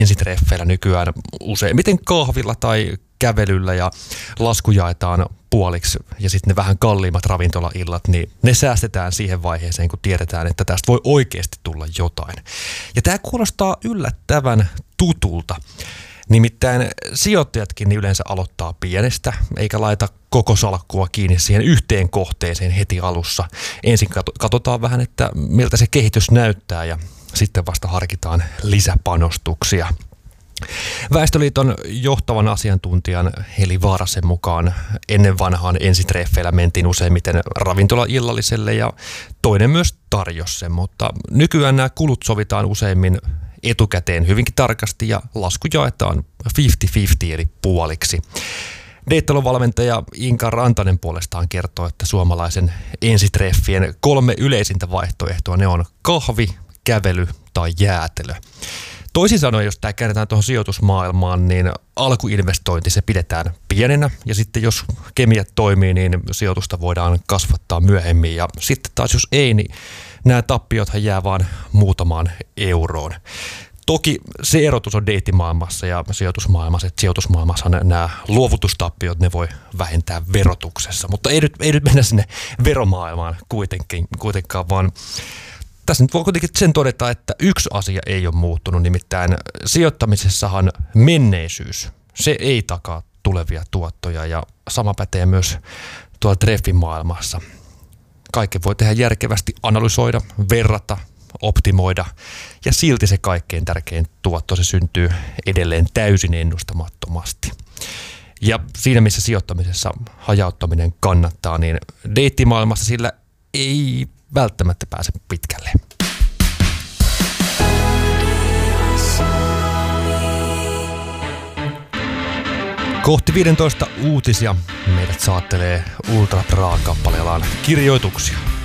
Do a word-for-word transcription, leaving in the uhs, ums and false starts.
ensitreffeillä nykyään useimmiten kahvilla tai kävelyllä ja lasku jaetaan puoliksi ja sitten ne vähän kalliimmat ravintolaillat, niin ne säästetään siihen vaiheeseen, kun tiedetään, että tästä voi oikeasti tulla jotain. Ja tämä kuulostaa yllättävän tutulta. Nimittäin sijoittajatkin niin yleensä aloittaa pienestä, eikä laita koko salkkua kiinni siihen yhteen kohteeseen heti alussa. Ensin katsotaan vähän, että miltä se kehitys näyttää ja sitten vasta harkitaan lisäpanostuksia. Väestöliiton johtavan asiantuntijan Heli Vaarasen mukaan ennen vanhaan ensitreffeillä mentiin useimmiten ravintolaillalliselle ja toinen myös tarjosi sen, mutta nykyään nämä kulut sovitaan useimmin etukäteen hyvinkin tarkasti ja lasku jaetaan viisikymmentä viisikymmentä eli puoliksi. Deittalon valmentaja Inka Rantanen puolestaan kertoo, että suomalaisen ensitreffien kolme yleisintä vaihtoehtoa ne on kahvi, kävely tai jäätelö. Toisin sanoen, jos tämä käännetään tuohon sijoitusmaailmaan, niin alkuinvestointi se pidetään pienenä ja sitten jos kemiat toimii, niin sijoitusta voidaan kasvattaa myöhemmin ja sitten taas jos ei, niin nämä tappiothan jää vaan muutamaan euroon. Toki se erotus on deittimaailmassa ja sijoitusmaailmassa, että sijoitusmaailmassa nämä luovutustappiot ne voi vähentää verotuksessa, mutta ei nyt, ei nyt mennä sinne veromaailmaan kuitenkin, kuitenkaan, vaan tässä nyt voi kuitenkin sen todeta, että yksi asia ei ole muuttunut, nimittäin sijoittamisessahan menneisyys, se ei takaa tulevia tuottoja ja sama pätee myös tuolla treffimaailmassa. Kaiken voi tehdä järkevästi, analysoida, verrata, optimoida ja silti se kaikkein tärkein tuotto se syntyy edelleen täysin ennustamattomasti. Ja siinä missä sijoittamisessa hajauttaminen kannattaa, niin deittimaailmassa sillä ei välttämättä pääse pitkälle. Kohti viisitoista uutisia meidät saattelee Ultra Bra-kappaleellaan kirjoituksia.